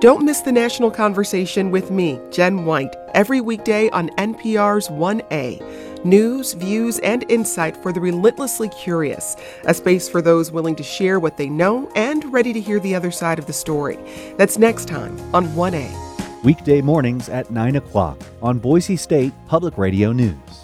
Don't miss the national conversation with me, Jen White, every weekday on NPR's 1A. News, views, and insight for the relentlessly curious. A space for those willing to share what they know and ready to hear the other side of the story. That's next time on 1A. Weekday mornings at 9 o'clock on Boise State Public Radio News.